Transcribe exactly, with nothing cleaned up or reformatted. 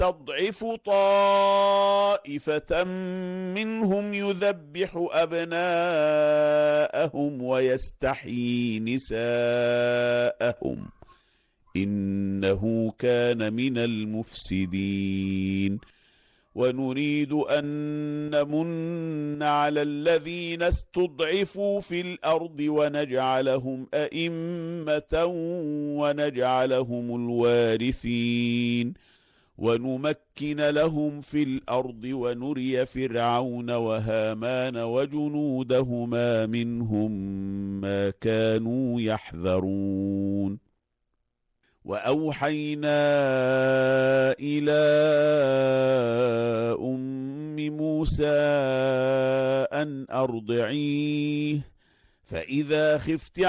يستضعف طائفة منهم يذبح أبناءهم ويستحيي نساءهم إنه كان من المفسدين ونريد أن نمن على الذين استضعفوا في الأرض ونجعلهم أئمة ونجعلهم الوارثين ونمكن لهم في الأرض ونري فرعون وهامان وجنودهما منهم ما كانوا يحذرون وأوحينا إلى أم موسى أن أرضعيه فإذا خفت